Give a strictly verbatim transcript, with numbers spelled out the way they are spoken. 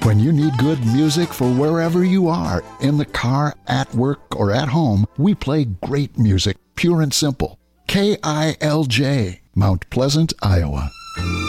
When you need good music for wherever you are, in the car, at work, or at home, we play great music, pure and simple. K I L J, Mount Pleasant, Iowa.